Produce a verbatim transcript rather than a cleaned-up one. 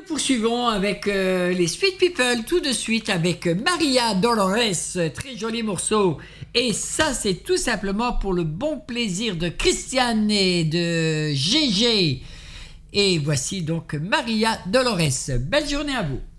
Nous poursuivons avec euh, les Sweet People tout de suite avec Maria Dolores, très joli morceau. Et ça, c'est tout simplement pour le bon plaisir de Christiane et de Gégé. Et voici donc Maria Dolores. Belle journée à vous.